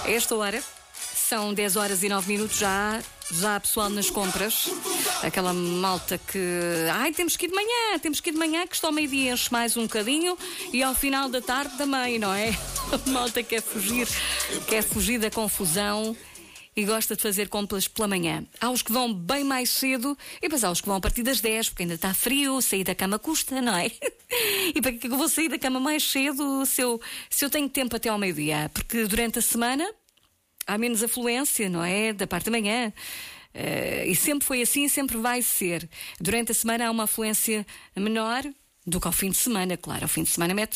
A esta hora, são 10 horas e 9 minutos, já há pessoal nas compras. Aquela malta que... temos que ir de manhã, que está ao meio-dia, enche mais um bocadinho e ao final da tarde também, não é? A malta quer fugir da confusão e gosta de fazer compras pela manhã. Há os que vão bem mais cedo e depois há os que vão a partir das 10, porque ainda está frio, sair da cama custa, não é? E para que eu vou sair da cama mais cedo se eu tenho tempo até ao meio-dia? Porque durante a semana há menos afluência, não é? Da parte da manhã. E sempre foi assim, sempre vai ser. Durante a semana há uma afluência menor do que ao fim de semana, claro. Ao fim de semana mete